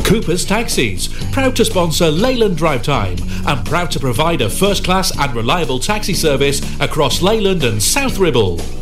Cooper's Taxis, proud to sponsor Leyland Drive Time and proud to provide a first-class and reliable taxi service across Leyland and South Ribble.